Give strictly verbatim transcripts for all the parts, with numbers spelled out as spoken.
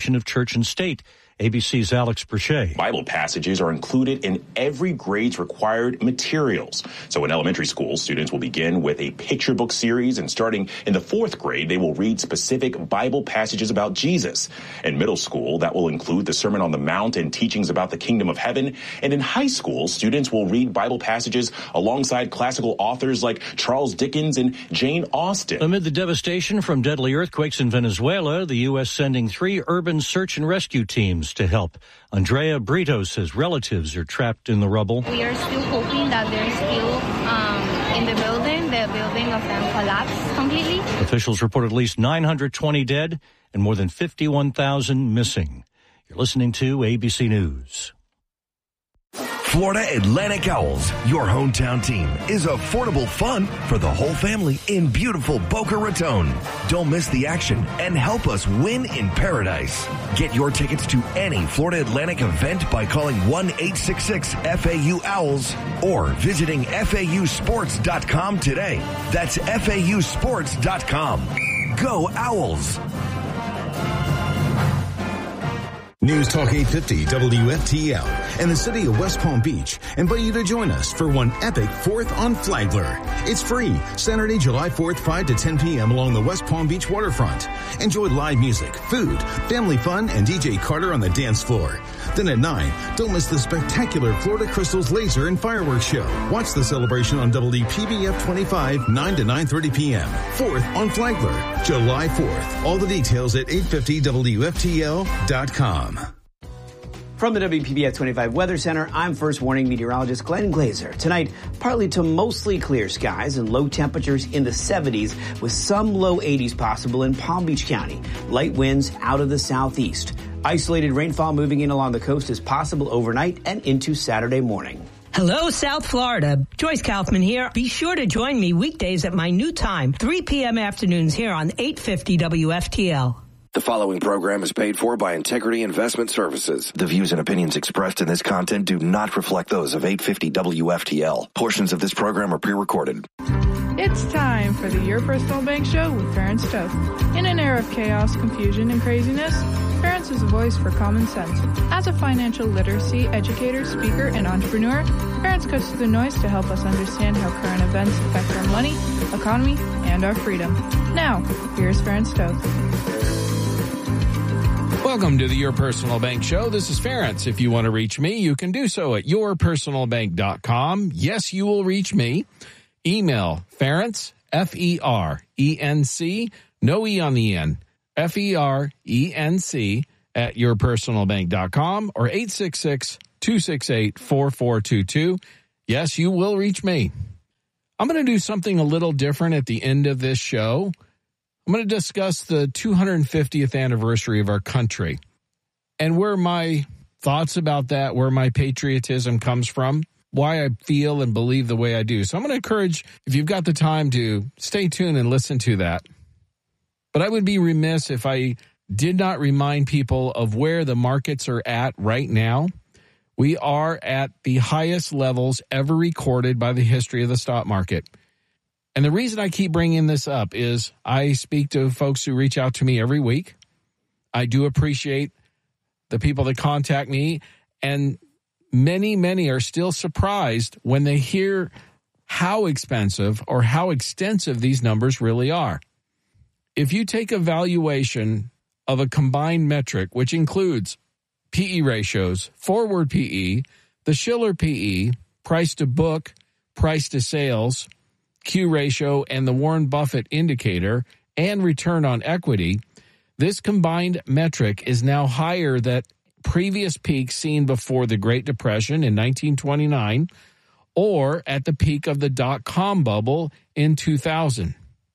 separation of church and state. A B C's Alex Brachet. Bible passages are included in every grade's required materials. So in elementary school, students will begin with a picture book series, and starting in the fourth grade, they will read specific Bible passages about Jesus. In middle school, that will include the Sermon on the Mount and teachings about the kingdom of heaven. And in high school, students will read Bible passages alongside classical authors like Charles Dickens and Jane Austen. Amid the devastation from deadly earthquakes in Venezuela, the U S sending three urban search and rescue teams to help. Andrea Brito says relatives are trapped in the rubble. We are still hoping that they're still um, in the building. The building of them collapsed completely. Officials report at least nine hundred twenty dead and more than fifty-one thousand missing. You're listening to A B C News. Florida Atlantic Owls, your hometown team, is affordable fun for the whole family in beautiful Boca Raton. Don't miss the action and help us win in paradise. Get your tickets to any Florida Atlantic event by calling one eight six six F A U Owls or visiting F A U sports dot com today. That's F A U sports dot com. Go Owls! News Talk eight fifty W F T L and the city of West Palm Beach invite you to join us for one epic fourth on Flagler. It's free, Saturday, July fourth, five to ten p.m. along the West Palm Beach waterfront. Enjoy live music, food, family fun, and D J Carter on the dance floor. Then at nine, don't miss the spectacular Florida Crystals Laser and Fireworks Show. Watch the celebration on W P B F twenty-five, nine to nine thirty p.m. fourth on Flagler, July fourth. All the details at eight fifty W F T L dot com. From the W P B F twenty-five Weather Center, I'm First Warning meteorologist Glenn Glazer. Tonight, partly to mostly clear skies and low temperatures in the seventies with some low eighties possible in Palm Beach County. Light winds out of the southeast. Isolated rainfall moving in along the coast is possible overnight and into Saturday morning. Hello, South Florida. Joyce Kaufman here. Be sure to join me weekdays at my new time, three p.m. afternoons here on eight fifty W F T L. The following program is paid for by Integrity Investment Services. The views and opinions expressed in this content do not reflect those of eight fifty W F T L. Portions of this program are pre-recorded. It's time for the Your Personal Bank Show with Ferenc Toth. In an era of chaos, confusion, and craziness, Ferenc is a voice for common sense. As a financial literacy educator, speaker, and entrepreneur, Ferenc cuts through the noise to help us understand how current events affect our money, economy, and our freedom. Now, here's Ferenc Toth. Welcome to the Your Personal Bank Show. This is Ferenc. If you want to reach me, you can do so at your personal bank dot com. Yes, you will reach me. Email Ferenc, F E R E N C, no E on the end, F E R E N C at your personal bank dot com or eight six six, two six eight, four four two two. Yes, you will reach me. I'm going to do something a little different at the end of this show. I'm going to discuss the two hundred fiftieth anniversary of our country and where my thoughts about that, where my patriotism comes from, why I feel and believe the way I do. So I'm going to encourage, if you've got the time, to stay tuned and listen to that. But I would be remiss if I did not remind people of where the markets are at right now. We are at the highest levels ever recorded by the history of the stock market. And the reason I keep bringing this up is I speak to folks who reach out to me every week. I do appreciate the people that contact me, and many, many are still surprised when they hear how expensive or how extensive these numbers really are. If you take a valuation of a combined metric, which includes P E ratios, forward P E, the Shiller P E, price to book, price to sales, Q ratio, and the Warren Buffett indicator, and return on equity, this combined metric is now higher than previous peaks seen before the Great Depression in nineteen twenty-nine or at the peak of the dot-com bubble in two thousand.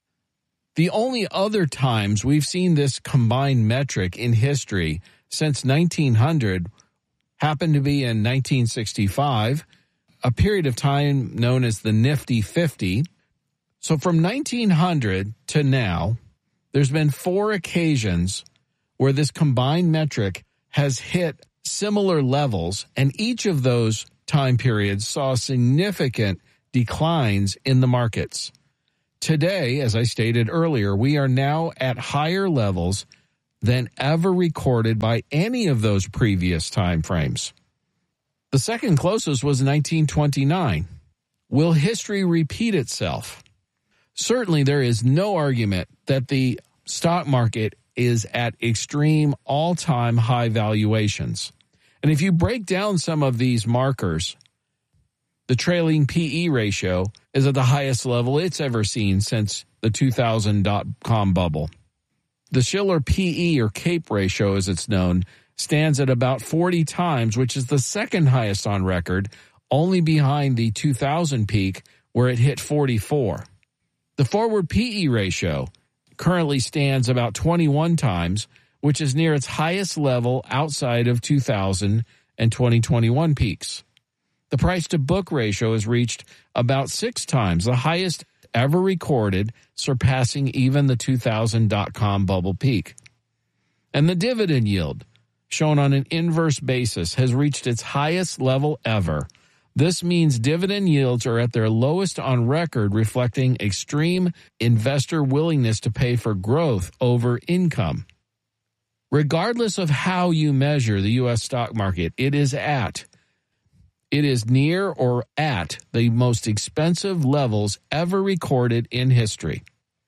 The only other times we've seen this combined metric in history since nineteen hundred happened to be in nineteen sixty-five, a period of time known as the Nifty fifty. So from nineteen hundred to now, there's been four occasions where this combined metric has hit similar levels, and each of those time periods saw significant declines in the markets. Today, as I stated earlier, we are now at higher levels than ever recorded by any of those previous time frames. The second closest was nineteen twenty-nine. Will history repeat itself? Certainly, there is no argument that the stock market is at extreme all-time high valuations. And if you break down some of these markers, the trailing P E ratio is at the highest level it's ever seen since the two thousand dot-com bubble. The Shiller P E, or CAPE ratio as it's known, stands at about forty times, which is the second highest on record, only behind the two thousand peak where it hit forty-four. The forward P E ratio currently stands about twenty-one times, which is near its highest level outside of two thousand and twenty twenty-one peaks. The price-to-book ratio has reached about six times, the highest ever recorded, surpassing even the two thousand dot-com bubble peak. And the dividend yield, shown on an inverse basis, has reached its highest level ever. This means dividend yields are at their lowest on record, reflecting extreme investor willingness to pay for growth over income. Regardless of how you measure the U S stock market, it is at, it is near or at the most expensive levels ever recorded in history.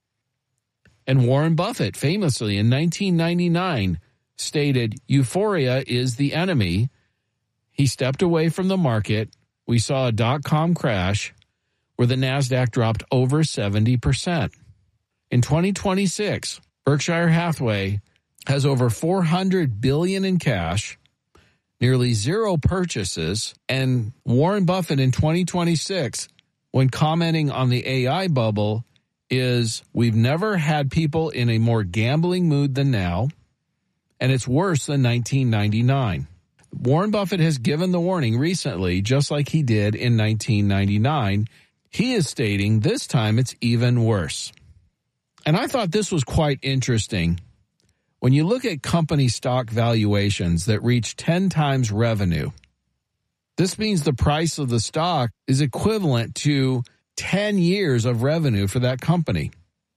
And Warren Buffett famously in nineteen ninety-nine stated, "Euphoria is the enemy." He stepped away from the market. We saw a dot-com crash where the NASDAQ dropped over seventy percent. In twenty twenty-six, Berkshire Hathaway has over four hundred billion dollars in cash, nearly zero purchases, and Warren Buffett in twenty twenty-six, when commenting on the A I bubble, is, "We've never had people in a more gambling mood than now, and it's worse than nineteen ninety-nine. Warren Buffett has given the warning recently, just like he did in nineteen ninety-nine. He is stating this time it's even worse. And I thought this was quite interesting. When you look at company stock valuations that reach ten times revenue, this means the price of the stock is equivalent to ten years of revenue for that company.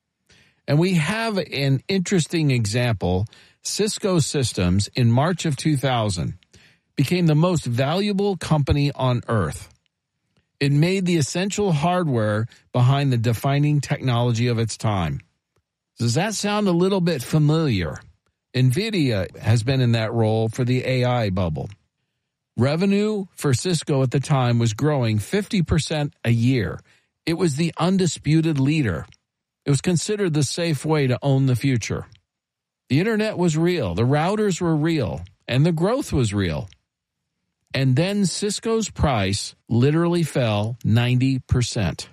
And we have an interesting example. Cisco Systems in March of two thousand became the most valuable company on earth. It made the essential hardware behind the defining technology of its time. Does that sound a little bit familiar? NVIDIA has been in that role for the A I bubble. Revenue for Cisco at the time was growing fifty percent a year. It was the undisputed leader. It was considered the safe way to own the future. The internet was real, the routers were real, and the growth was real. And then Cisco's price literally fell ninety percent.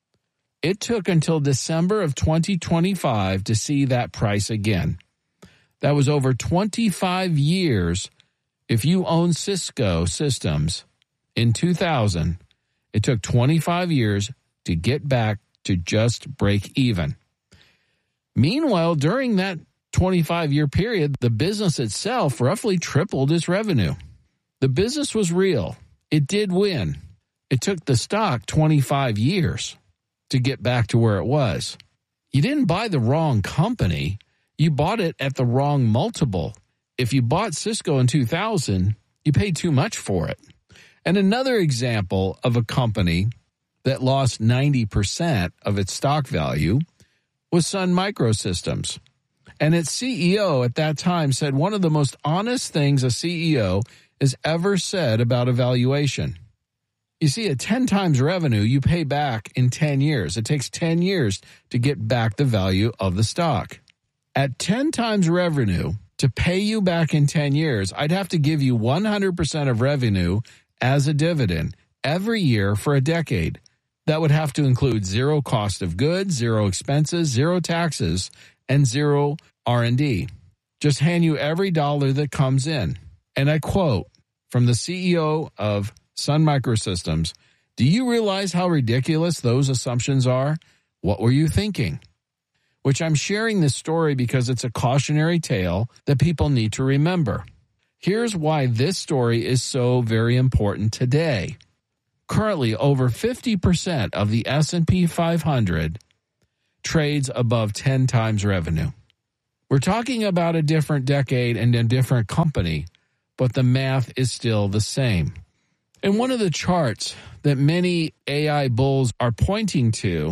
It took until December of twenty twenty-five to see that price again. That was over twenty-five years. If you own Cisco Systems in two thousand, it took twenty-five years to get back to just break even. Meanwhile, during that twenty-five-year period, the business itself roughly tripled its revenue. The business was real. It did win. It took the stock twenty-five years to get back to where it was. You didn't buy the wrong company. You bought it at the wrong multiple. If you bought Cisco in two thousand, you paid too much for it. And another example of a company that lost ninety percent of its stock value was Sun Microsystems. And its C E O at that time said one of the most honest things a C E O has ever said about a valuation. You see, at ten times revenue, you pay back in ten years. It takes ten years to get back the value of the stock. At ten times revenue, to pay you back in ten years, I'd have to give you one hundred percent of revenue as a dividend every year for a decade. That would have to include zero cost of goods, zero expenses, zero taxes, and zero R and D. Just hand you every dollar that comes in. And I quote from the C E O of Sun Microsystems, "Do you realize how ridiculous those assumptions are? What were you thinking?" Which I'm sharing this story because it's a cautionary tale that people need to remember. Here's why this story is so very important today. Currently, over fifty percent of the S and P five hundred trades above ten times revenue. We're talking about a different decade and a different company, but the math is still the same. And one of the charts that many A I bulls are pointing to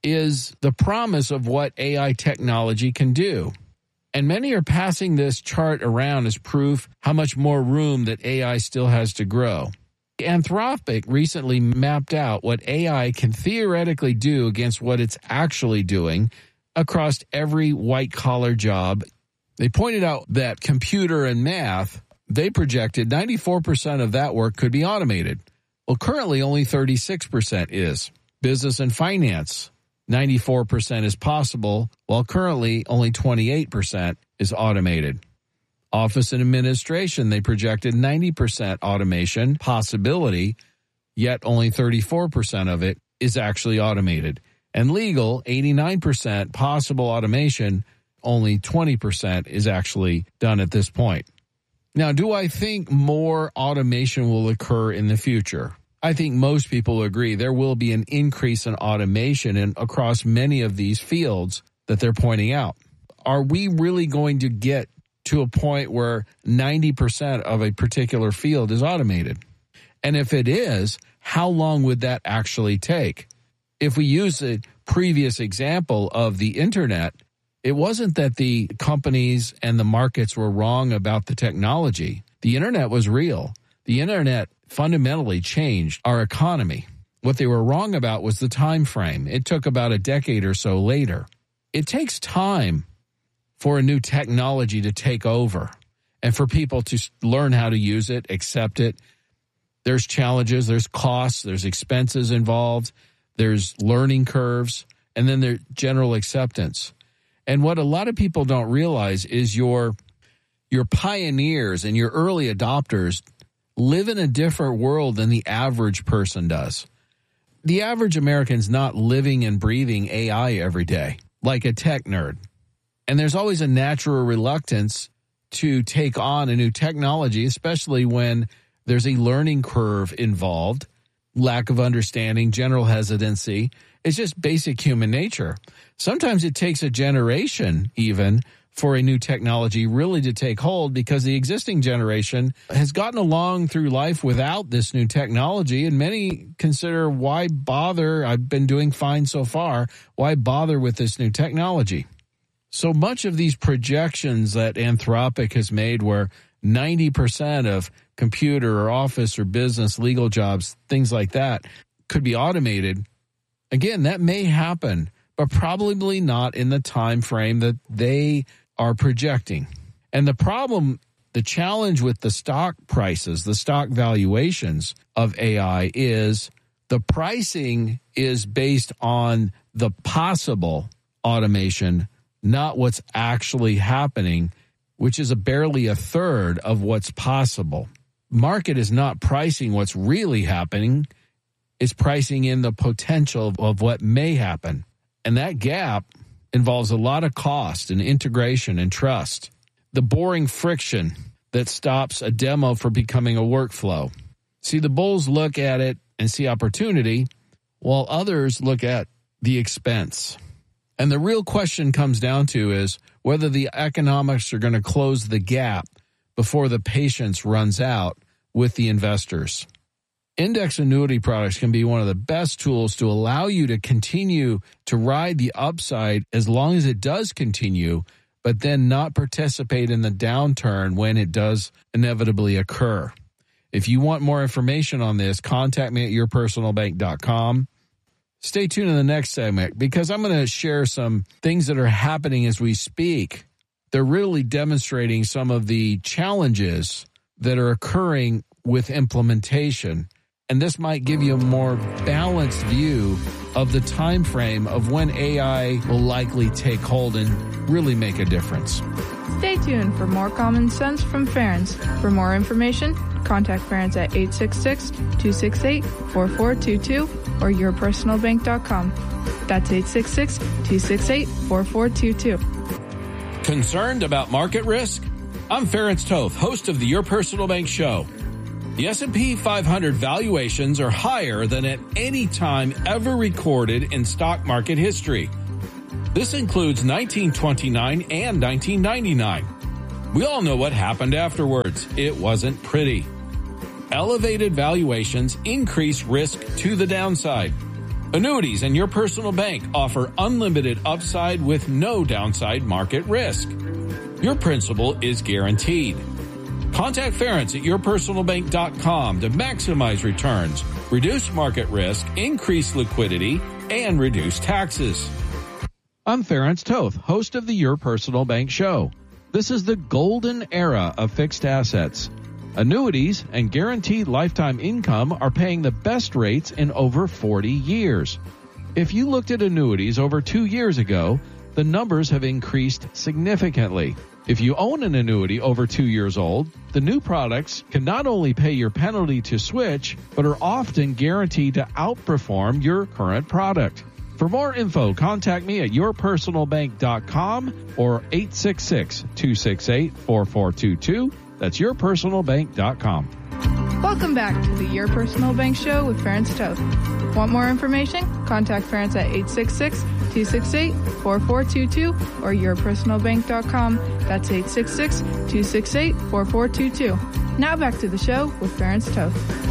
is the promise of what A I technology can do. And many are passing this chart around as proof how much more room that A I still has to grow. Anthropic recently mapped out what A I can theoretically do against what it's actually doing across every white-collar job. They pointed out that computer and math, they projected ninety-four percent of that work could be automated. Well, currently only thirty-six percent is. Business and finance, ninety-four percent is possible, while currently only twenty-eight percent is automated. Office and administration, they projected ninety percent automation possibility, yet only thirty-four percent of it is actually automated. And legal, eighty-nine percent possible automation, only twenty percent is actually done at this point. Now, do I think more automation will occur in the future? I think most people agree there will be an increase in automation in, across many of these fields that they're pointing out. Are we really going to get to a point where ninety percent of a particular field is automated? And if it is, how long would that actually take? If we use the previous example of the internet, it wasn't that the companies and the markets were wrong about the technology. The internet was real. The internet fundamentally changed our economy. What they were wrong about was the time frame. It took about a decade or so later. It takes time for a new technology to take over and for people to learn how to use it, accept it. There's challenges, there's costs, there's expenses involved, there's learning curves, and then there's general acceptance. And what a lot of people don't realize is your, your pioneers and your early adopters live in a different world than the average person does. The average American's not living and breathing A I every day like a tech nerd. And there's always a natural reluctance to take on a new technology, especially when there's a learning curve involved, lack of understanding, general hesitancy. It's just basic human nature. Sometimes it takes a generation even for a new technology really to take hold because the existing generation has gotten along through life without this new technology, and many consider, why bother? I've been doing fine so far. Why bother with this new technology? So much of these projections that Anthropic has made where ninety percent of computer or office or business, legal jobs, things like that, could be automated, again, that may happen, but probably not in the time frame that they are projecting. And the problem, the challenge with the stock prices, the stock valuations of A I is the pricing is based on the possible automation, not what's actually happening, which is a barely a third of what's possible. Market is not pricing what's really happening. It's pricing in the potential of what may happen. And that gap involves a lot of cost and integration and trust. The boring friction that stops a demo from becoming a workflow. See, the bulls look at it and see opportunity, while others look at the expense. And the real question comes down to is whether the economics are going to close the gap before the patience runs out with the investors. Index annuity products can be one of the best tools to allow you to continue to ride the upside as long as it does continue, but then not participate in the downturn when it does inevitably occur. If you want more information on this, contact me at your personal bank dot com. Stay tuned in the next segment because I'm going to share some things that are happening as we speak. They're really demonstrating some of the challenges that are occurring with implementation. And this might give you a more balanced view of the time frame of when A I will likely take hold and really make a difference. Stay tuned for more common sense from Ference. For more information, contact Ference at eight six six, two six eight, four four two two or your personal bank dot com. That's eight six six, two six eight, four four two two. Concerned about market risk? I'm Ference Toth, host of the Your Personal Bank Show. The S and P five hundred valuations are higher than at any time ever recorded in stock market history. This includes nineteen twenty-nine and nineteen ninety-nine. We all know what happened afterwards. It wasn't pretty. Elevated valuations increase risk to the downside. Annuities and Your Personal Bank offer unlimited upside with no downside market risk. Your principal is guaranteed. Contact Ference at your personal bank dot com to maximize returns, reduce market risk, increase liquidity, and reduce taxes. I'm Ference Toth, host of the Your Personal Bank Show. This is the golden era of fixed assets. Annuities and guaranteed lifetime income are paying the best rates in over forty years. If you looked at annuities over two years ago, the numbers have increased significantly. If you own an annuity over two years old, the new products can not only pay your penalty to switch, but are often guaranteed to outperform your current product. For more info, contact me at your personal bank dot com or eight six six, two six eight, four four two two. That's your personal bank dot com. Welcome back to the Your Personal Bank Show with Ference Toth. Want more information? Contact Ference at eight six six, two six eight, four four two two or your personal bank dot com. That's eight six six, two six eight, four four two two. Now back to the show with Ference Toth.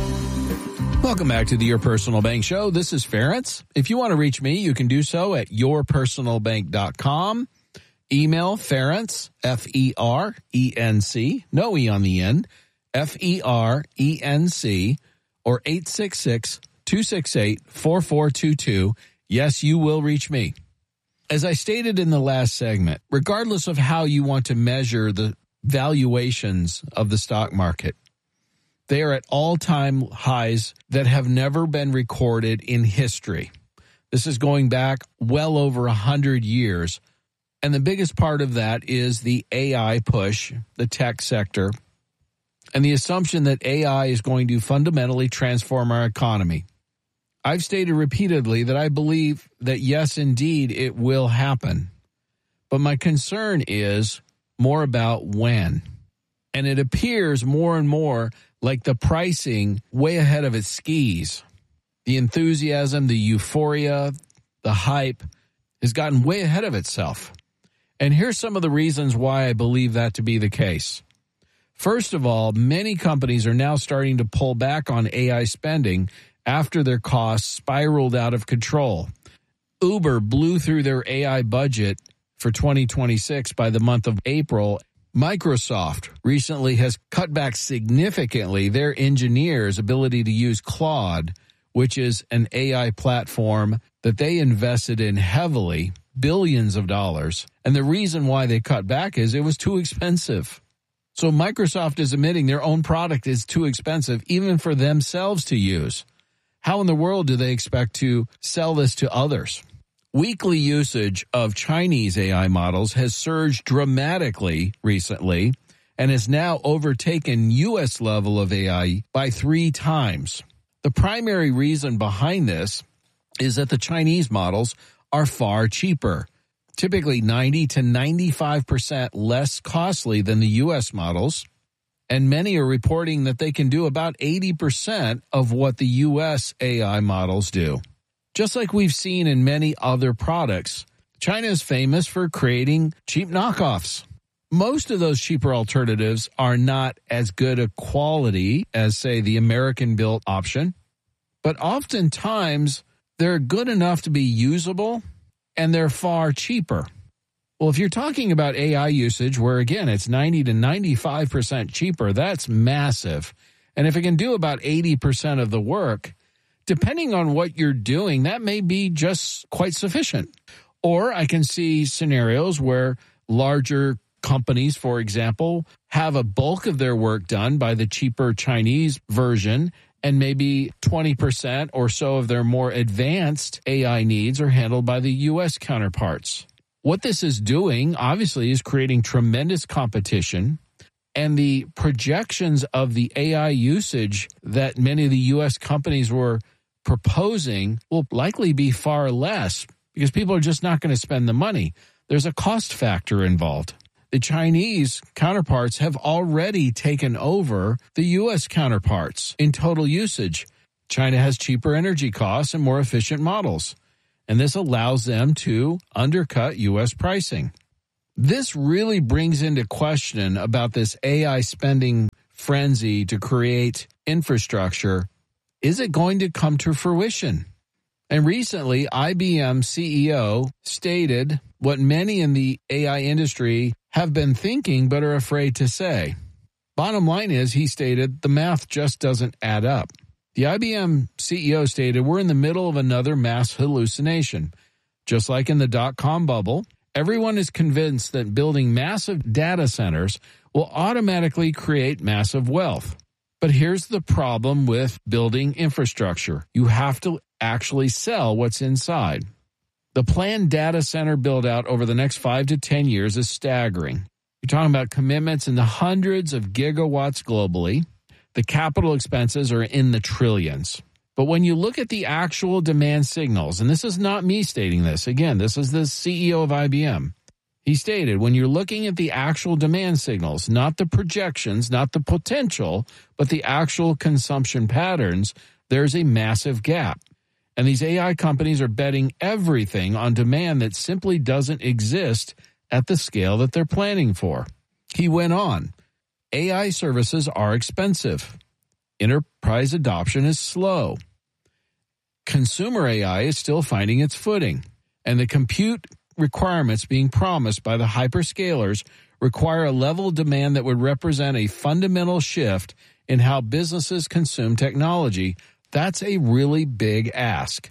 Welcome back to the Your Personal Bank Show. This is Ference. If you want to reach me, you can do so at your personal bank dot com. Email Ference, F E R E N C, no E on the end, F E R E N C, or eight six six, two six eight, four four two two. Yes, you will reach me. As I stated in the last segment, regardless of how you want to measure the valuations of the stock market, they are at all-time highs that have never been recorded in history. This is going back well over one hundred years. And the biggest part of that is the A I push, the tech sector, and the assumption that A I is going to fundamentally transform our economy. I've stated repeatedly that I believe that, yes, indeed, it will happen. But my concern is more about when. And it appears more and more like the pricing way ahead of its skis. The enthusiasm, the euphoria, the hype has gotten way ahead of itself. And here's some of the reasons why I believe that to be the case. First of all, many companies are now starting to pull back on A I spending after their costs spiraled out of control. Uber blew through their A I budget for twenty twenty-six by the month of April. Microsoft recently has cut back significantly their engineers' ability to use Claude, which is an A I platform that they invested in heavily, billions of dollars. And the reason why they cut back is it was too expensive. So Microsoft is admitting their own product is too expensive, even for themselves to use. How in the world do they expect to sell this to others? Weekly usage of Chinese A I models has surged dramatically recently and has now overtaken U S level of A I by three times. The primary reason behind this is that the Chinese models are far cheaper, typically ninety to ninety-five percent less costly than the U S models, and many are reporting that they can do about eighty percent of what the U S A I models do. Just like we've seen in many other products, China is famous for creating cheap knockoffs. Most of those cheaper alternatives are not as good a quality as, say, the American-built option, but oftentimes they're good enough to be usable, and they're far cheaper. Well, if you're talking about A I usage, where, again, it's ninety to ninety-five percent cheaper, that's massive. And if it can do about eighty percent of the work, depending on what you're doing, that may be just quite sufficient. Or I can see scenarios where larger companies, for example, have a bulk of their work done by the cheaper Chinese version, and maybe twenty percent or so of their more advanced A I needs are handled by the U S counterparts. What this is doing, obviously, is creating tremendous competition, and the projections of the A I usage that many of the U S companies were proposing will likely be far less because people are just not going to spend the money. There's a cost factor involved. The Chinese counterparts have already taken over the U S counterparts in total usage. China has cheaper energy costs and more efficient models. and this allows them to undercut U S pricing. This really brings into question about this A I spending frenzy to create infrastructure. Is it going to come to fruition? And recently, I B M C E O stated what many in the A I industry have been thinking but are afraid to say. Bottom line is, he stated, the math just doesn't add up. The I B M C E O stated, we're in the middle of another mass hallucination. Just like in the dot-com bubble, everyone is convinced that building massive data centers will automatically create massive wealth. But here's the problem with building infrastructure. You have to actually sell what's inside. The planned data center build-out over the next five to ten years is staggering. You're talking about commitments in the hundreds of gigawatts globally. The capital expenses are in the trillions. But when you look at the actual demand signals, and this is not me stating this, again, this is the C E O of I B M. He stated, when you're looking at the actual demand signals, not the projections, not the potential, but the actual consumption patterns, there's a massive gap. And these A I companies are betting everything on demand that simply doesn't exist at the scale that they're planning for. He went on, A I services are expensive. Enterprise adoption is slow. Consumer A I is still finding its footing, and the compute requirements being promised by the hyperscalers require a level of demand that would represent a fundamental shift in how businesses consume technology. That's a really big ask.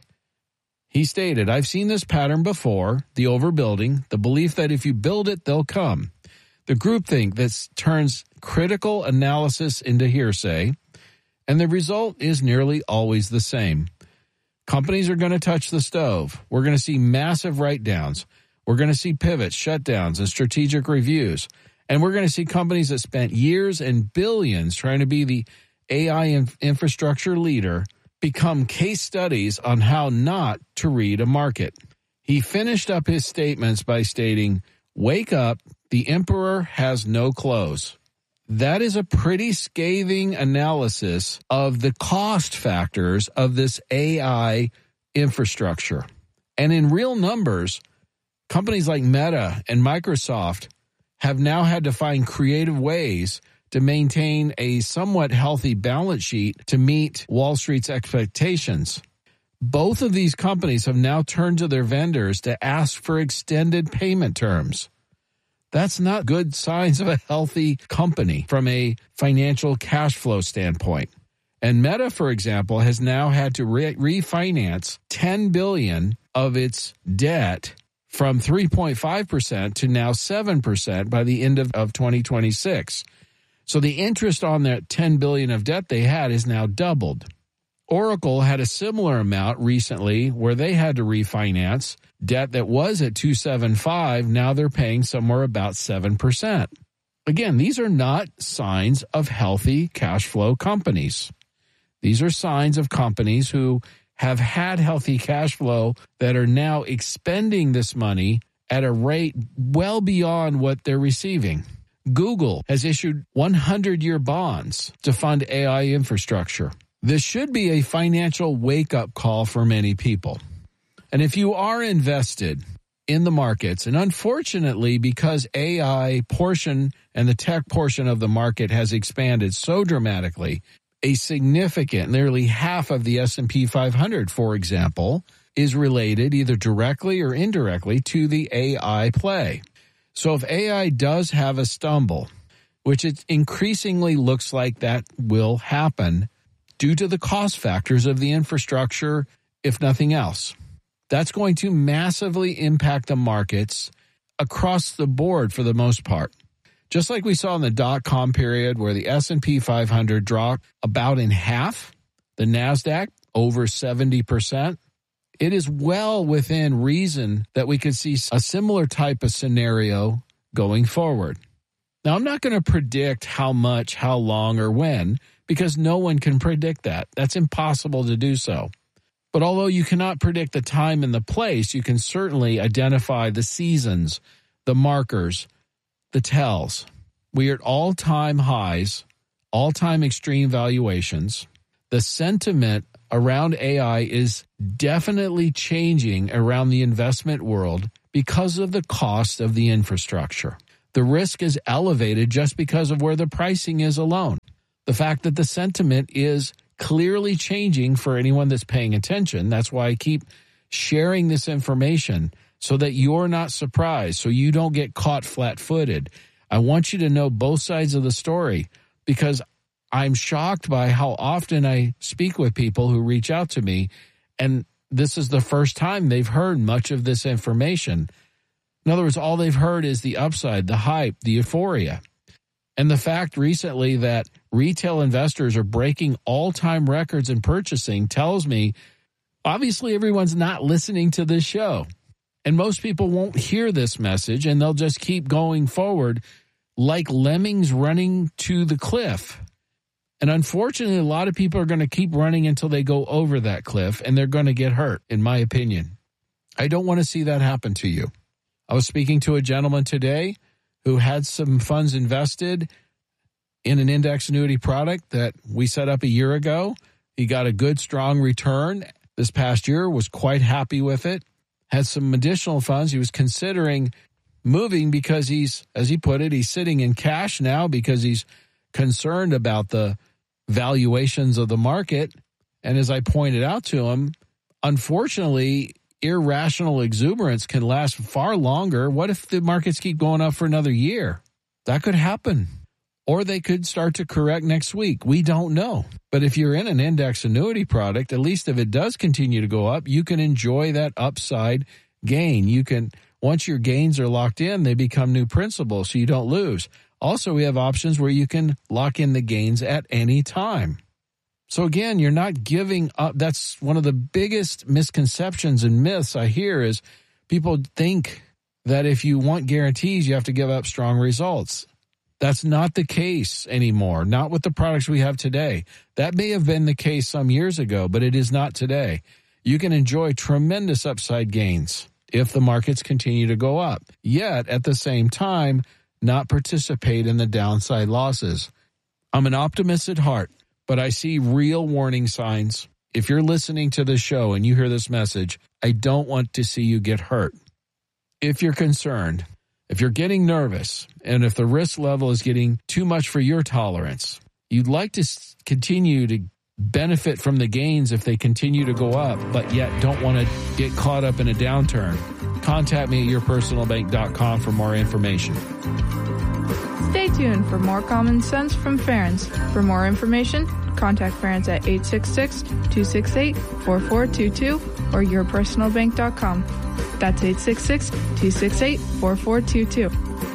He stated, I've seen this pattern before, the overbuilding, the belief that if you build it, they'll come. The groupthink that turns critical analysis into hearsay, and the result is nearly always the same. Companies are going to touch the stove. We're going to see massive write-downs. We're going to see pivots, shutdowns, and strategic reviews. And we're going to see companies that spent years and billions trying to be the A I inf- infrastructure leader become case studies on how not to read a market. He finished up his statements by stating, wake up, the emperor has no clothes. That is a pretty scathing analysis of the cost factors of this A I infrastructure. And in real numbers, companies like Meta and Microsoft have now had to find creative ways to maintain a somewhat healthy balance sheet to meet Wall Street's expectations. Both of these companies have now turned to their vendors to ask for extended payment terms. That's not good signs of a healthy company from a financial cash flow standpoint. And Meta, for example, has now had to re- refinance ten billion dollars of its debt from three point five percent to now seven percent by the end of, of twenty twenty-six. So the interest on that ten billion dollars of debt they had is now doubled. Oracle had a similar amount recently where they had to refinance debt that was at two seventy-five. Now they're paying somewhere about seven percent. Again, these are not signs of healthy cash flow companies. These are signs of companies who have had healthy cash flow that are now expending this money at a rate well beyond what they're receiving. Google has issued hundred-year bonds to fund A I infrastructure. This should be a financial wake-up call for many people. And if you are invested in the markets, and unfortunately, because A I portion and the tech portion of the market has expanded so dramatically, a significant, nearly half of the S and P five hundred, for example, is related either directly or indirectly to the A I play. So if A I does have a stumble, which it increasingly looks like that will happen due to the cost factors of the infrastructure, if nothing else, that's going to massively impact the markets across the board for the most part. Just like we saw in the dot-com period where the S and P five hundred dropped about in half, the NASDAQ over seventy percent, it is well within reason that we could see a similar type of scenario going forward. Now, I'm not going to predict how much, how long, or when, because no one can predict that. That's impossible to do so. But although you cannot predict the time and the place, you can certainly identify the seasons, the markers, the tells. We are at all-time highs, all-time extreme valuations. The sentiment around A I is definitely changing around the investment world because of the cost of the infrastructure. The risk is elevated just because of where the pricing is alone. The fact that the sentiment is clearly changing for anyone that's paying attention. That's why I keep sharing this information so that you're not surprised, so you don't get caught flat-footed. I want you to know both sides of the story because I'm shocked by how often I speak with people who reach out to me, and this is the first time they've heard much of this information. In other words, all they've heard is the upside, the hype, the euphoria. And the fact recently that retail investors are breaking all-time records in purchasing tells me, obviously, everyone's not listening to this show. And most people won't hear this message, and they'll just keep going forward like lemmings running to the cliff. And unfortunately, a lot of people are going to keep running until they go over that cliff, and they're going to get hurt, in my opinion. I don't want to see that happen to you. I was speaking to a gentleman today who had some funds invested in an index annuity product that we set up a year ago. He got a good, strong return this past year, was quite happy with it, had some additional funds. He was considering moving because he's, as he put it, he's sitting in cash now because he's concerned about the valuations of the market. And as I pointed out to him, unfortunately, irrational exuberance can last far longer. What if the markets keep going up for another year? That could happen. Or they could start to correct next week. We don't know. But if you're in an index annuity product, at least if it does continue to go up, you can enjoy that upside gain. You can, once your gains are locked in, they become new principal, so you don't lose. Also, we have options where you can lock in the gains at any time. So again, you're not giving up. That's one of the biggest misconceptions and myths I hear is people think that if you want guarantees, you have to give up strong results. That's not the case anymore, not with the products we have today. That may have been the case some years ago, but it is not today. You can enjoy tremendous upside gains if the markets continue to go up, yet at the same time, not participate in the downside losses. I'm an optimist at heart, but I see real warning signs. If you're listening to the show and you hear this message, I don't want to see you get hurt. If you're concerned, if you're getting nervous, and if the risk level is getting too much for your tolerance, you'd like to continue to benefit from the gains if they continue to go up, but yet don't want to get caught up in a downturn, contact me at your personal bank dot com for more information. Stay tuned for more common sense from Ferenc. For more information, contact Ferenc at eight six six, two six eight, four four two two or your personal bank dot com. That's eight six six, two six eight, four four two two.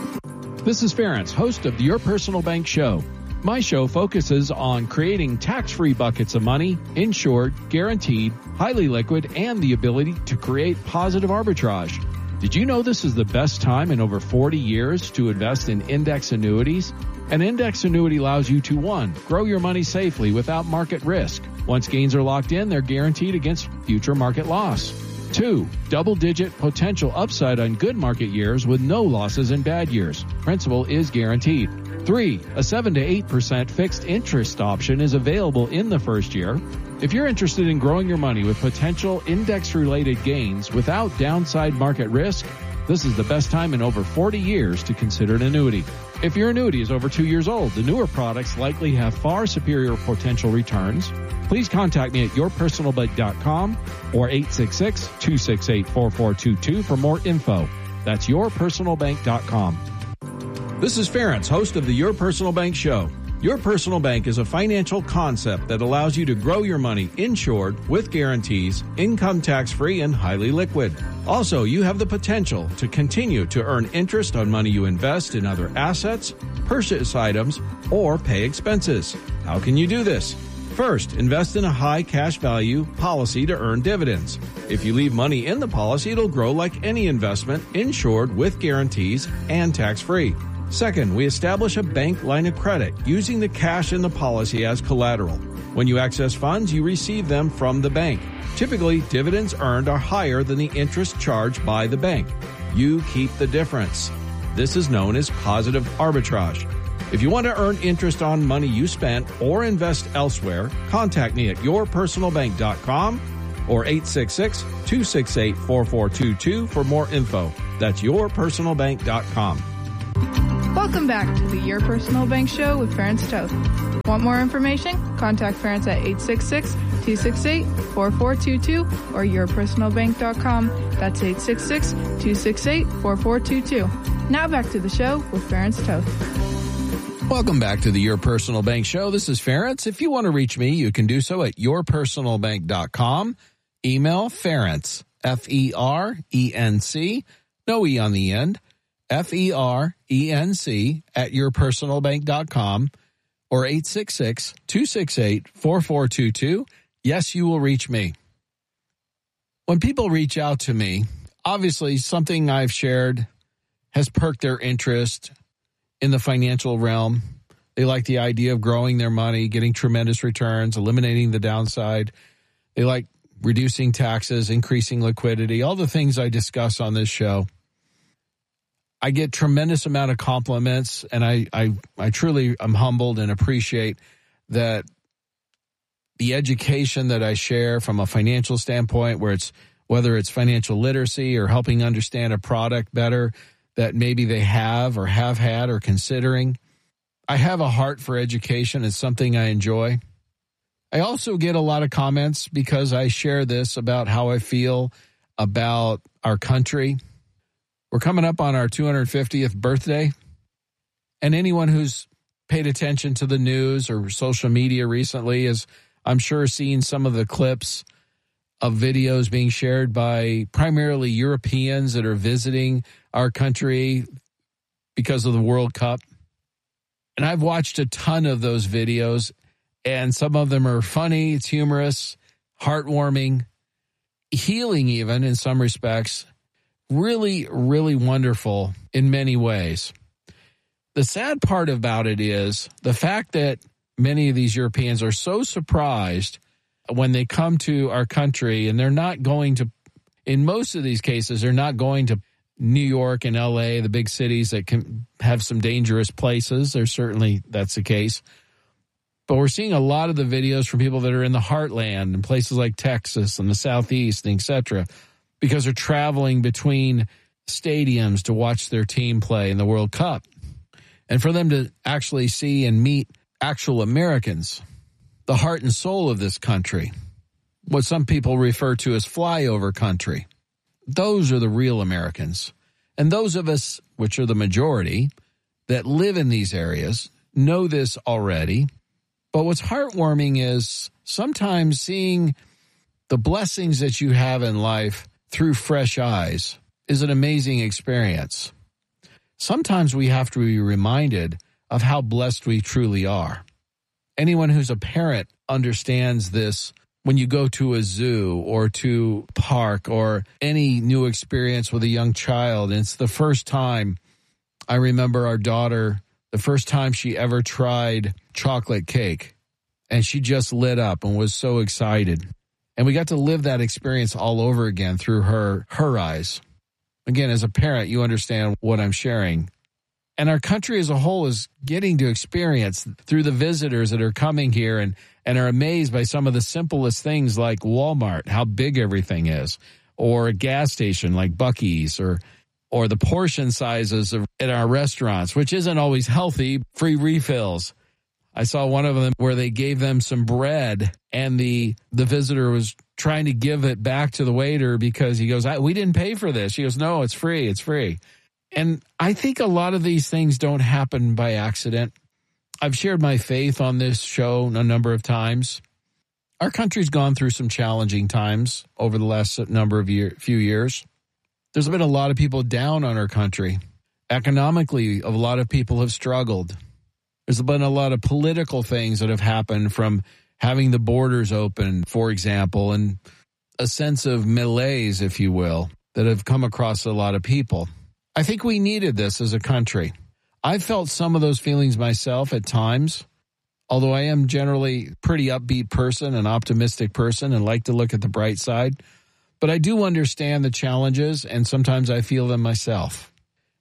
This is Ferenc, host of the Your Personal Bank Show. My show focuses on creating tax-free buckets of money, insured, guaranteed, highly liquid, and the ability to create positive arbitrage. Did you know this is the best time in over forty years to invest in index annuities? An index annuity allows you to, one, grow your money safely without market risk. Once gains are locked in, they're guaranteed against future market loss. Two, double-digit potential upside on good market years with no losses in bad years. Principal is guaranteed. Three, a seven to eight percent fixed interest option is available in the first year. If you're interested in growing your money with potential index-related gains without downside market risk, this is the best time in over forty years to consider an annuity. If your annuity is over two years old, the newer products likely have far superior potential returns. Please contact me at your personal bank dot com or eight six six, two six eight, four four two two for more info. That's your personal bank dot com. This is Ferenc, host of the Your Personal Bank Show. Your Personal Bank is a financial concept that allows you to grow your money insured with guarantees, income tax-free, and highly liquid. Also, you have the potential to continue to earn interest on money you invest in other assets, purchase items, or pay expenses. How can you do this? First, invest in a high cash value policy to earn dividends. If you leave money in the policy, it'll grow like any investment, insured with guarantees and tax-free. Second, we establish a bank line of credit using the cash in the policy as collateral. When you access funds, you receive them from the bank. Typically, dividends earned are higher than the interest charged by the bank. You keep the difference. This is known as positive arbitrage. If you want to earn interest on money you spent or invest elsewhere, contact me at your personal bank dot com or eight six six, two six eight, four four two two for more info. That's your personal bank dot com. Welcome back to the Your Personal Bank Show with Ferenc Toth. Want more information? Contact Ferenc at eight six six, two six eight, four four two two or your personal bank dot com. That's eight six six, two six eight, four four two two. Now back to the show with Ferenc Toth. Welcome back to the Your Personal Bank Show. This is Ferenc. If you want to reach me, you can do so at your personal bank dot com. Email Ferenc, F E R E N C, no E on the end, F E R E N C at your personal bank dot com or eight six six, two six eight, four four two two. Yes, you will reach me. When people reach out to me, obviously something I've shared has perked their interest in the financial realm. They like the idea of growing their money, getting tremendous returns, eliminating the downside. They like reducing taxes, increasing liquidity, all the things I discuss on this show. I get tremendous amount of compliments, and I, I, I truly am humbled and appreciate that the education that I share from a financial standpoint, where it's whether it's financial literacy or helping understand a product better that maybe they have or have had or considering. I have a heart for education. It's something I enjoy. I also get a lot of comments because I share this about how I feel about our country. We're coming up on our two hundred fiftieth birthday, and anyone who's paid attention to the news or social media recently is, I'm sure, seeing some of the clips of videos being shared by primarily Europeans that are visiting our country because of the World Cup. And I've watched a ton of those videos, and some of them are funny, it's humorous, heartwarming, healing even in some respects. Really, really wonderful in many ways. The sad part about it is the fact that many of these Europeans are so surprised when they come to our country, and they're not going to, in most of these cases, they're not going to New York and L A, the big cities that can have some dangerous places. There's certainly, that's the case. But we're seeing a lot of the videos from people that are in the heartland and places like Texas and the Southeast, et cetera, because they're traveling between stadiums to watch their team play in the World Cup. And for them to actually see and meet actual Americans, the heart and soul of this country, what some people refer to as flyover country, those are the real Americans. And those of us, which are the majority, that live in these areas, know this already. But what's heartwarming is sometimes seeing the blessings that you have in life through fresh eyes is an amazing experience. Sometimes we have to be reminded of how blessed we truly are. Anyone who's a parent understands this when you go to a zoo or to a park or any new experience with a young child. And it's the first time, I remember our daughter, the first time she ever tried chocolate cake, and she just lit up and was so excited. And we got to live that experience all over again through her, her eyes. Again, as a parent, you understand what I'm sharing. And our country as a whole is getting to experience through the visitors that are coming here and, and are amazed by some of the simplest things like Walmart, how big everything is, or a gas station like Buc-ee's, or or the portion sizes of, at our restaurants, which isn't always healthy, free refills. I saw one of them where they gave them some bread, and the the visitor was trying to give it back to the waiter because he goes, I, we didn't pay for this. She goes, no, it's free. It's free. And I think a lot of these things don't happen by accident. I've shared my faith on this show a number of times. Our country's gone through some challenging times over the last number of year, few years. There's been a lot of people down on our country. Economically, a lot of people have struggled. There's been a lot of political things that have happened, from having the borders open, for example, and a sense of malaise, if you will, that have come across a lot of people. I think we needed this as a country. I've felt some of those feelings myself at times, although I am generally a pretty upbeat person, an optimistic person, and like to look at the bright side. But I do understand the challenges, and sometimes I feel them myself.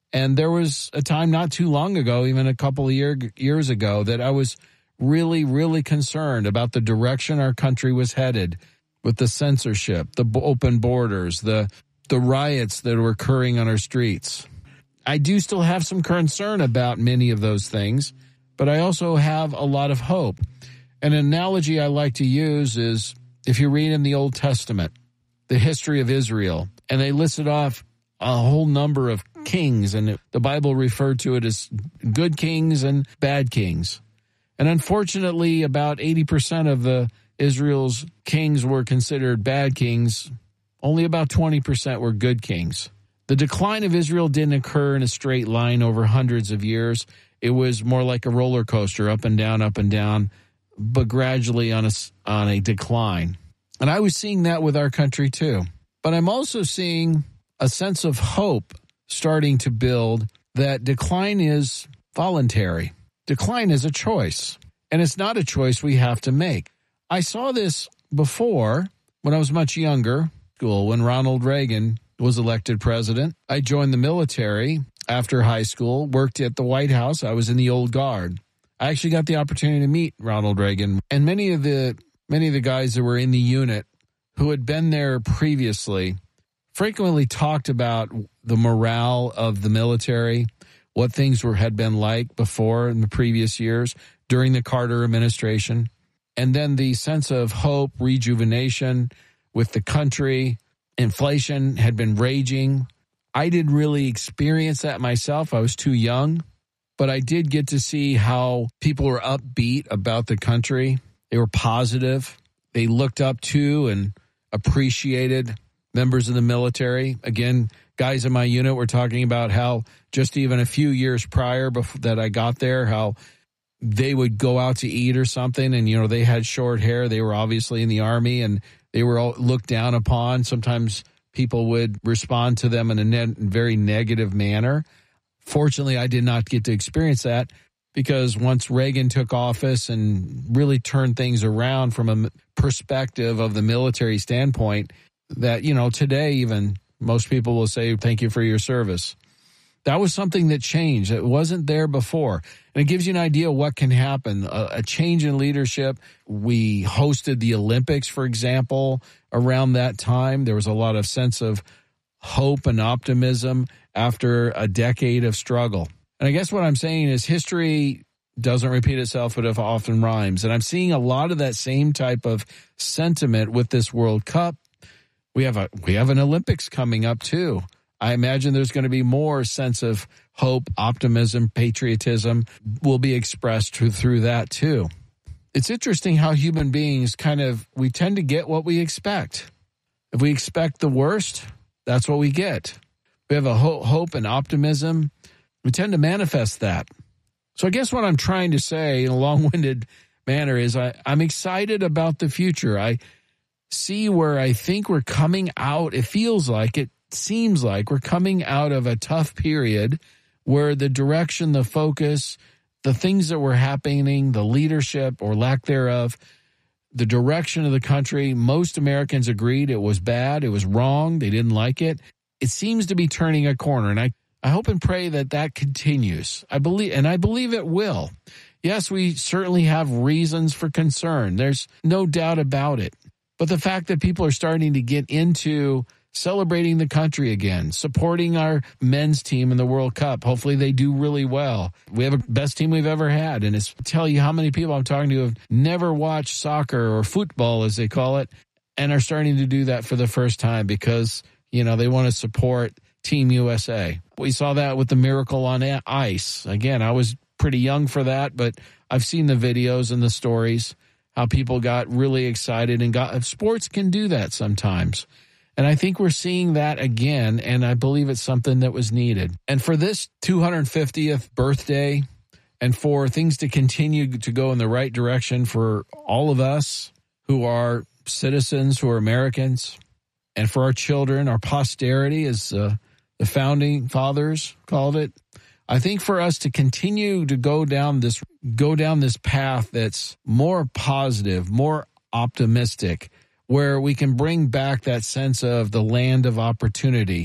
And there was a time not too long ago, even a couple of year, years ago, that I was really, really concerned about the direction our country was headed with the censorship, the open borders, the the riots that were occurring on our streets. I do still have some concern about many of those things, but I also have a lot of hope. An analogy I like to use is if you read in the Old Testament, the history of Israel, and they listed off a whole number of kings, and the Bible referred to it as good kings and bad kings. And unfortunately, about eighty percent of the Israel's kings were considered bad kings. Only about twenty percent were good kings. The decline of Israel didn't occur in a straight line over hundreds of years. It was more like a roller coaster, up and down, up and down, but gradually on a, on a decline. And I was seeing that with our country too. But I'm also seeing a sense of hope starting to build that decline is voluntary. Decline is a choice, and it's not a choice we have to make. I saw this before when I was much younger, school, when Ronald Reagan was elected president. I joined the military after high school, worked at the White House. I was in the old guard. I actually got the opportunity to meet Ronald Reagan, and many of the many of the guys that were in the unit who had been there previously frequently talked about the morale of the military, what things were had been like before in the previous years during the Carter administration, and then the sense of hope, rejuvenation with the country. Inflation had been raging. I didn't really experience that myself. I was too young, but I did get to see how people were upbeat about the country. They were positive. They looked up to and appreciated members of the military. Again, guys in my unit were talking about how just even a few years prior before that I got there, how they would go out to eat or something, and, you know, they had short hair. They were obviously in the Army, and they were all looked down upon. Sometimes people would respond to them in a ne- very negative manner. Fortunately, I did not get to experience that, because once Reagan took office and really turned things around from a perspective of the military standpoint, that, you know, today even most people will say, thank you for your service. That was something that changed. It wasn't there before. And it gives you an idea of what can happen. A, a change in leadership. We hosted the Olympics, for example, around that time. There was a lot of sense of hope and optimism after a decade of struggle. And I guess what I'm saying is history doesn't repeat itself, but it often rhymes. And I'm seeing a lot of that same type of sentiment with this World Cup. We have a we have an Olympics coming up too. I imagine there's going to be more sense of hope, optimism, patriotism will be expressed through, through that too. It's interesting how human beings kind of, we tend to get what we expect. If we expect the worst, that's what we get. We have a ho- hope and optimism. We tend to manifest that. So I guess what I'm trying to say in a long-winded manner is I, I'm excited about the future. I see where I think we're coming out. It feels like it. Seems like we're coming out of a tough period where the direction, the focus, the things that were happening, the leadership or lack thereof, the direction of the country, most Americans agreed it was bad, it was wrong, they didn't like it. It seems to be turning a corner, and I, I hope and pray that that continues. I believe, and I believe it will. Yes, we certainly have reasons for concern. There's no doubt about it. But the fact that people are starting to get into celebrating the country again, supporting our men's team in the World Cup. Hopefully they do really well. We have the best team we've ever had. And it's tell you how many people I'm talking to have never watched soccer or football, as they call it, and are starting to do that for the first time because, you know, they want to support Team U S A. We saw that with the Miracle on Ice. Again, I was pretty young for that, but I've seen the videos and the stories, how people got really excited and got, sports can do that sometimes. And I think we're seeing that again, and I believe it's something that was needed. And for this two hundred fiftieth birthday, and for things to continue to go in the right direction for all of us who are citizens, who are Americans, and for our children, our posterity, as uh, the founding fathers called it, I think for us to continue to go down this go down this path that's more positive, more optimistic, where we can bring back that sense of the land of opportunity.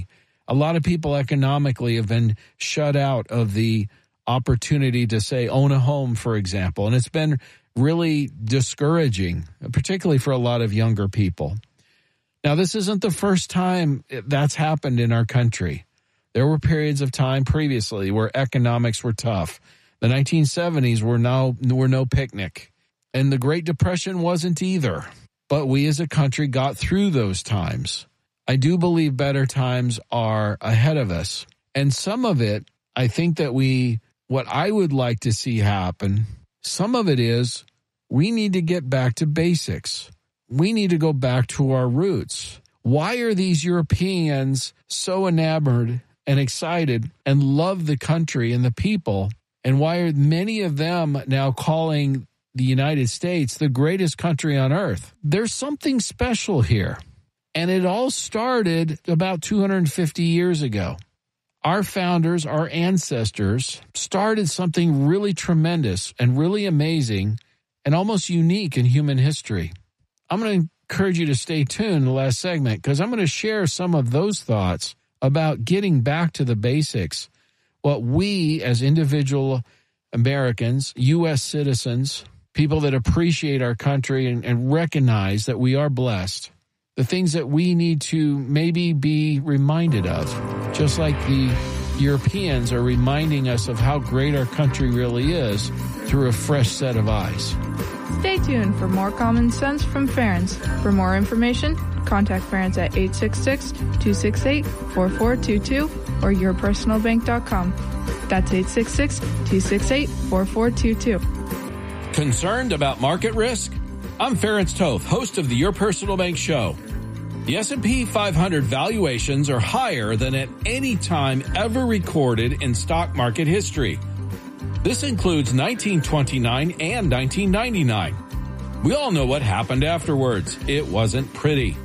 A lot of people economically have been shut out of the opportunity to, say, own a home, for example. And it's been really discouraging, particularly for a lot of younger people. Now, this isn't the first time that's happened in our country. There were periods of time previously where economics were tough. The nineteen seventies were no, were no picnic, and the Great Depression wasn't either. But we as a country got through those times. I do believe better times are ahead of us. And some of it, I think that we, what I would like to see happen, some of it is we need to get back to basics. We need to go back to our roots. Why are these Europeans so enamored and excited and love the country and the people? And why are many of them now calling the United States the greatest country on earth? There's something special here. And it all started about two hundred fifty years ago. Our founders, our ancestors, started something really tremendous and really amazing and almost unique in human history. I'm going to encourage you to stay tuned in the last segment because I'm going to share some of those thoughts about getting back to the basics, what we as individual Americans, U S citizens, people that appreciate our country and, and recognize that we are blessed, the things that we need to maybe be reminded of, just like the Europeans are reminding us of how great our country really is through a fresh set of eyes. Stay tuned for more common sense from Ference. For more information, contact Ference at eight six six, two six eight, four four two two or your personal bank dot com. That's eight six six, two six eight, four four two two. Concerned about market risk? I'm Ference Toth, host of the Your Personal Bank Show. The S and P five hundred valuations are higher than at any time ever recorded in stock market history. This includes nineteen twenty-nine and nineteen ninety-nine. We all know what happened afterwards. It wasn't pretty.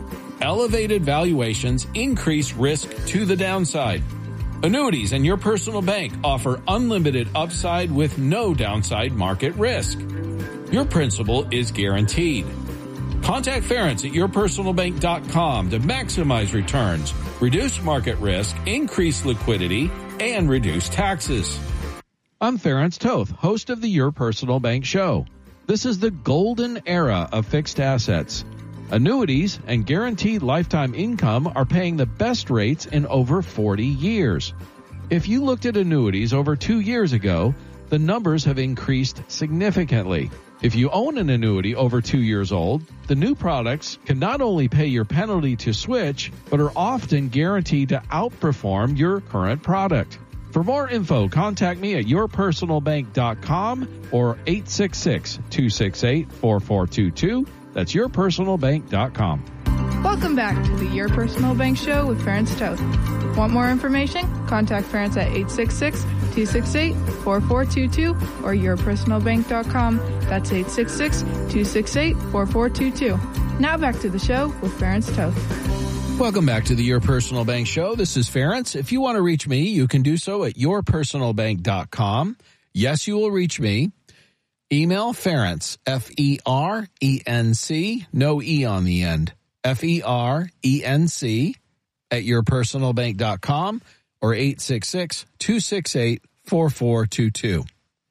Elevated valuations increase risk to the downside. Annuities and Your Personal Bank offer unlimited upside with no downside market risk. Your principal is guaranteed. Contact Ference at your personal bank dot com to maximize returns, reduce market risk, increase liquidity, and reduce taxes. I'm Ference Toth, host of the Your Personal Bank Show. This is the golden era of fixed assets. Annuities and guaranteed lifetime income are paying the best rates in over forty years. If you looked at annuities over two years ago, the numbers have increased significantly. If you own an annuity over two years old, the new products can not only pay your penalty to switch, but are often guaranteed to outperform your current product. For more info, contact me at your personal bank dot com or eight six six, two six eight, four four two two. That's your personal bank dot com. Welcome back to the Your Personal Bank Show with Ference Toth. Want more information? Contact Ference at eight six six, two six eight, four four two two or your personal bank dot com. That's eight six six, two six eight, four four two two. Now back to the show with Ference Toth. Welcome back to the Your Personal Bank Show. This is Ference. If you want to reach me, you can do so at your personal bank dot com. Yes, you will reach me. Email Ference, F E R E N C, no E on the end, F E R E N C at your personal bank dot com or eight six six, two six eight, four four two two.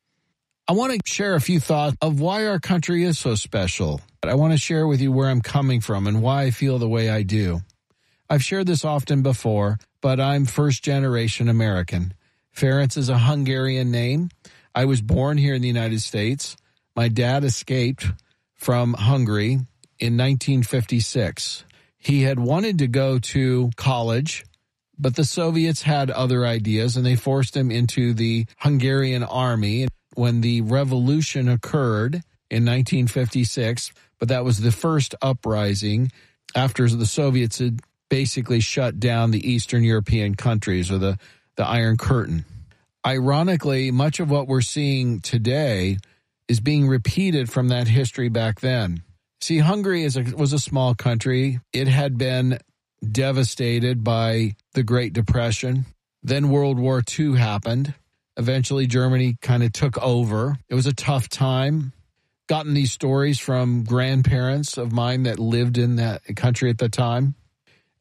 I want to share a few thoughts of why our country is so special. I want to share with you where I'm coming from and why I feel the way I do. I've shared this often before, but I'm first-generation American. Ference is a Hungarian name. I was born here in the United States. My dad escaped from Hungary in nineteen fifty-six. He had wanted to go to college, but the Soviets had other ideas, and they forced him into the Hungarian army when the revolution occurred in nineteen fifty-six. But that was the first uprising after the Soviets had basically shut down the Eastern European countries, or the, the Iron Curtain. Ironically, much of what we're seeing today is being repeated from that history back then. See, Hungary is a, was a small country. It had been devastated by the Great Depression. Then World War Two happened. Eventually, Germany kind of took over. It was a tough time. Gotten these stories from grandparents of mine that lived in that country at the time.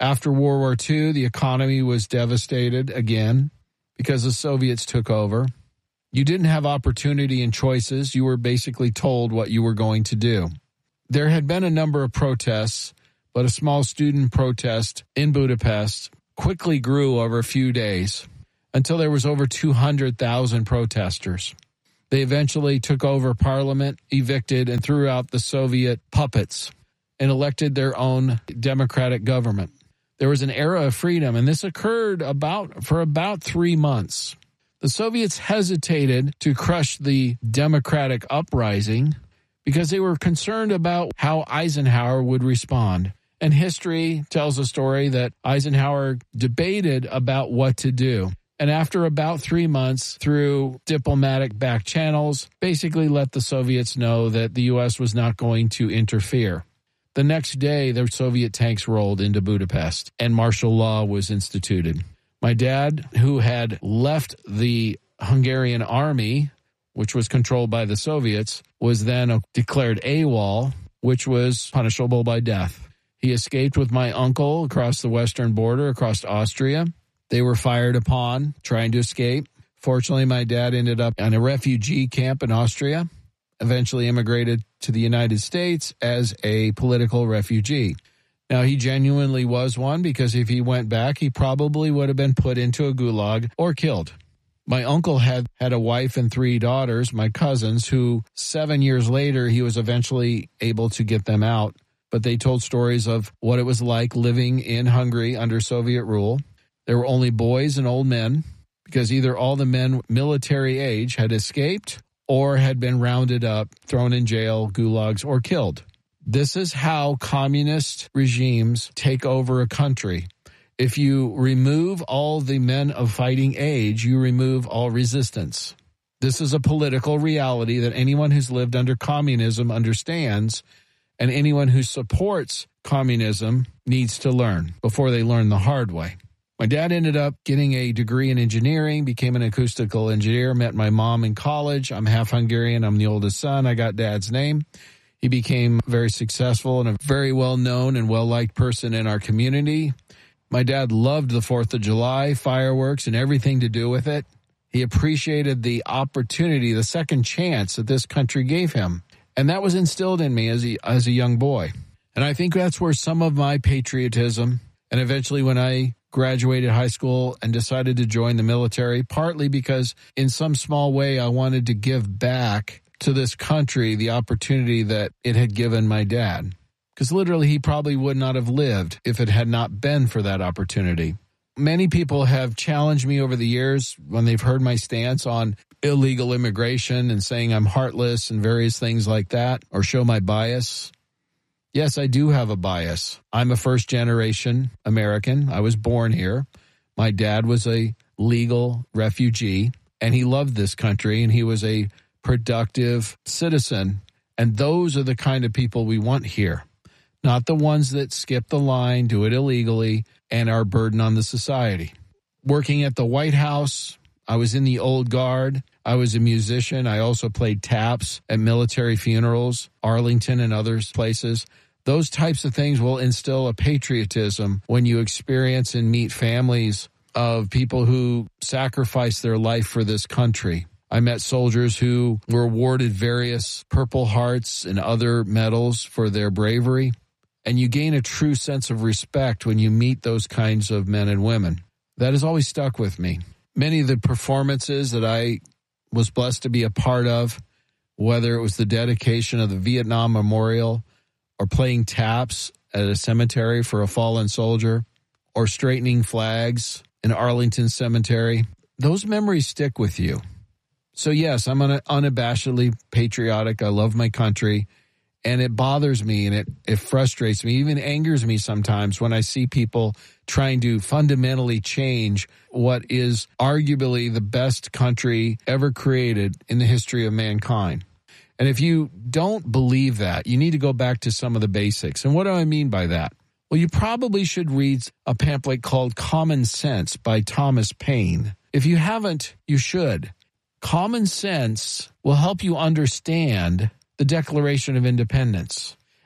After World War Two, the economy was devastated again because the Soviets took over. You didn't have opportunity and choices. You were basically told what you were going to do. There had been a number of protests, but a small student protest in Budapest quickly grew over a few days until there was over two hundred thousand protesters. They eventually took over parliament, evicted, and threw out the Soviet puppets and elected their own democratic government. There was an era of freedom, and this occurred about for about three months. The Soviets hesitated to crush the democratic uprising because they were concerned about how Eisenhower would respond. And history tells a story that Eisenhower debated about what to do. And after about three months, through diplomatic back channels, basically let the Soviets know that the U S was not going to interfere. The next day, the Soviet tanks rolled into Budapest, and martial law was instituted. My dad, who had left the Hungarian army, which was controlled by the Soviets, was then declared AWOL, which was punishable by death. He escaped with my uncle across the western border, across Austria. They were fired upon trying to escape. Fortunately, my dad ended up in a refugee camp in Austria, eventually immigrated to the United States as a political refugee. Now, he genuinely was one because if he went back, he probably would have been put into a gulag or killed. My uncle had, had a wife and three daughters, my cousins, who seven years later, he was eventually able to get them out. But they told stories of what it was like living in Hungary under Soviet rule. There were only boys and old men because either all the men military age had escaped or had been rounded up, thrown in jail, gulags, or killed. This is how communist regimes take over a country. If you remove all the men of fighting age, you remove all resistance. This is a political reality that anyone who's lived under communism understands, and anyone who supports communism needs to learn before they learn the hard way. My dad ended up getting a degree in engineering, became an acoustical engineer, met my mom in college. I'm half Hungarian. I'm the oldest son. I got dad's name. He became very successful and a very well-known and well-liked person in our community. My dad loved the fourth of July, fireworks, and everything to do with it. He appreciated the opportunity, the second chance that this country gave him. And that was instilled in me as a, as a young boy. And I think that's where some of my patriotism, and eventually when I graduated high school and decided to join the military, partly because in some small way I wanted to give back to this country the opportunity that it had given my dad. Because literally he probably would not have lived if it had not been for that opportunity. Many people have challenged me over the years when they've heard my stance on illegal immigration and saying I'm heartless and various things like that, or show my bias. Yes, I do have a bias. I'm a first-generation American. I was born here. My dad was a legal refugee, and he loved this country, and he was a productive citizen. And those are the kind of people we want here, not the ones that skip the line, do it illegally, and are a burden on the society. Working at the White House, I was in the old guard. I was a musician. I also played taps at military funerals, Arlington and other places. Those types of things will instill a patriotism when you experience and meet families of people who sacrificed their life for this country. I met soldiers who were awarded various Purple Hearts and other medals for their bravery. And you gain a true sense of respect when you meet those kinds of men and women. That has always stuck with me. Many of the performances that I was blessed to be a part of, whether it was the dedication of the Vietnam Memorial or playing taps at a cemetery for a fallen soldier or straightening flags in Arlington Cemetery, those memories stick with you. So yes, I'm unabashedly patriotic. I love my country. And it bothers me and it, it frustrates me, even angers me sometimes when I see people trying to fundamentally change what is arguably the best country ever created in the history of mankind. And if you don't believe that, you need to go back to some of the basics. And what do I mean by that? Well, you probably should read a pamphlet called Common Sense by Thomas Paine. If you haven't, you should. Common sense will help you understand the Declaration of Independence.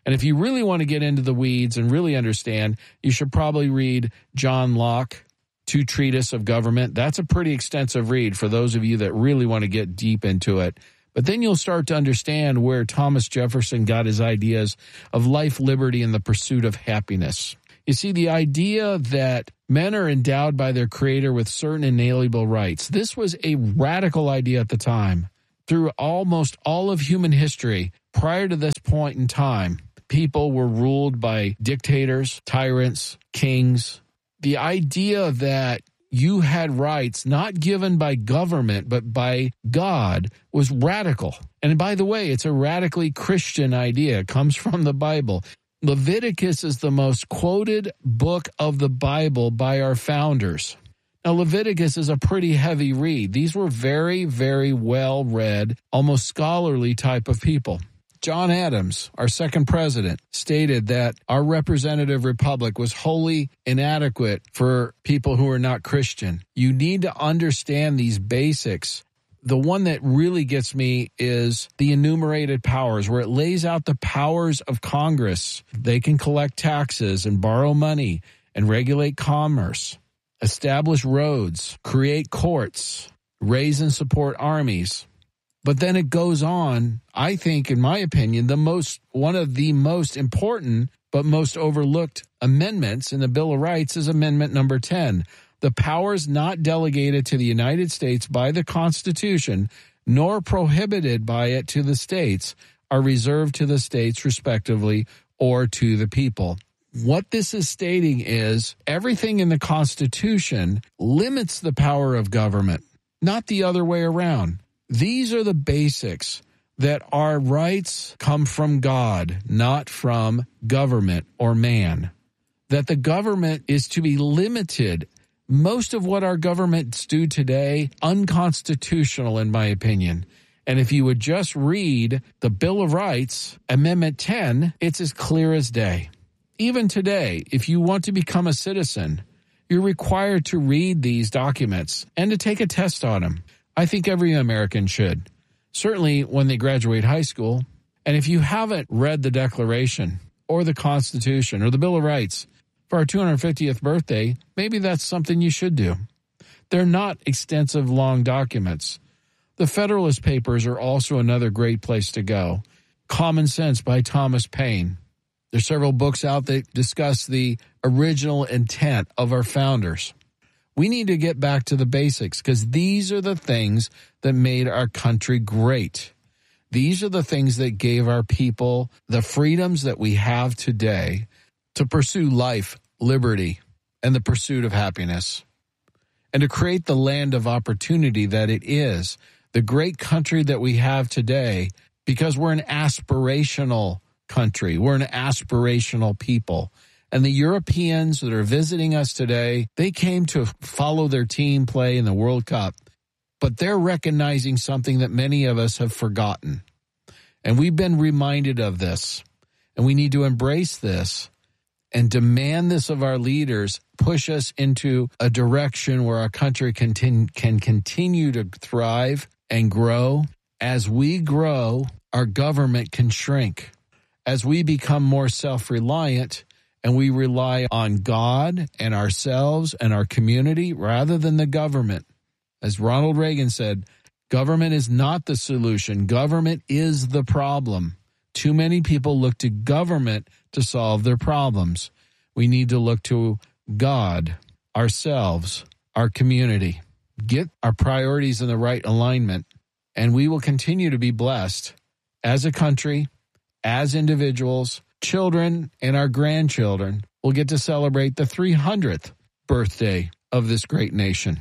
And if you really want to get into the weeds and really understand, you should probably read John Locke, Two Treatise of Government. That's a pretty extensive read for those of you that really want to get deep into it. But then you'll start to understand where Thomas Jefferson got his ideas of life, liberty, and the pursuit of happiness. You see, the idea that men are endowed by their Creator with certain inalienable rights, this was a radical idea at the time. Through almost all of human history, prior to this point in time, people were ruled by dictators, tyrants, kings. The idea that you had rights not given by government but by God was radical. And by the way, it's a radically Christian idea. It comes from the Bible. Leviticus is the most quoted book of the Bible by our founders. Now, Leviticus is a pretty heavy read. These were very, very well-read, almost scholarly type of people. John Adams, our second president, stated that our representative republic was wholly inadequate for people who are not Christian. You need to understand these basics. The one that really gets me is the enumerated powers, where it lays out the powers of Congress. They can collect taxes and borrow money and regulate commerce, establish roads, create courts, raise and support armies. But then it goes on, I think, in my opinion, the most one of the most important but most overlooked amendments in the Bill of Rights is Amendment number ten. The powers not delegated to the United States by the Constitution, nor prohibited by it to the states, are reserved to the states respectively or to the people. What this is stating is everything in the Constitution limits the power of government, not the other way around. These are the basics, that our rights come from God, not from government or man. That the government is to be limited. Most of what our governments do today, unconstitutional in my opinion. And if you would just read the Bill of Rights, Amendment ten, it's as clear as day. Even today, if you want to become a citizen, you're required to read these documents and to take a test on them. I think every American should, certainly when they graduate high school. And if you haven't read the Declaration or the Constitution or the Bill of Rights for our two hundred fiftieth birthday, maybe that's something you should do. They're not extensive, long documents. The Federalist Papers are also another great place to go. Common Sense by Thomas Paine. There's several books out that discuss the original intent of our founders. We need to get back to the basics because these are the things that made our country great. These are the things that gave our people the freedoms that we have today to pursue life, liberty, and the pursuit of happiness, and to create the land of opportunity that it is, the great country that we have today, because we're an aspirational country. We're an aspirational people. And the Europeans that are visiting us today, they came to follow their team play in the World Cup, but they're recognizing something that many of us have forgotten. And we've been reminded of this, and we need to embrace this and demand this of our leaders, push us into a direction where our country can, can continue to thrive and grow. As we grow, our government can shrink. As we become more self-reliant, and we rely on God and ourselves and our community rather than the government. As Ronald Reagan said, government is not the solution. Government is the problem. Too many people look to government to solve their problems. We need to look to God, ourselves, our community. Get our priorities in the right alignment, and we will continue to be blessed as a country, as individuals. Children and our grandchildren will get to celebrate the three hundredth birthday of this great nation.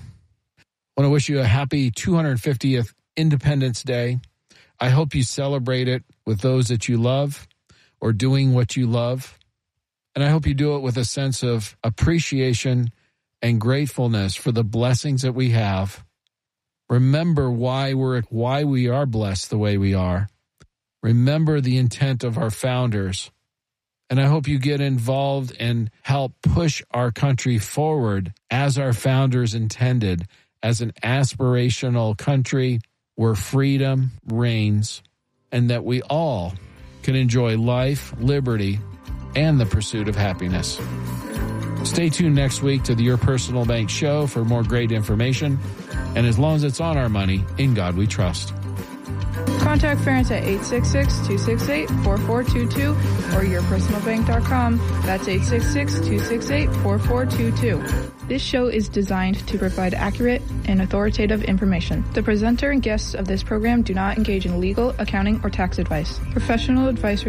I want to wish you a happy two hundred fiftieth Independence Day. I hope you celebrate it with those that you love or doing what you love. And I hope you do it with a sense of appreciation and gratefulness for the blessings that we have. Remember why we're why we are blessed the way we are. Remember the intent of our founders. And I hope you get involved and help push our country forward as our founders intended, as an aspirational country where freedom reigns, and that we all can enjoy life, liberty, and the pursuit of happiness. Stay tuned next week to the Your Personal Bank Show for more great information. And as long as it's on our money, in God we trust. Contact Ference at eight six six, two six eight, four four two two or your personal bank dot com. That's eight six six, two six eight, four four two two. This show is designed to provide accurate and authoritative information. The presenter and guests of this program do not engage in legal, accounting, or tax advice. Professional advice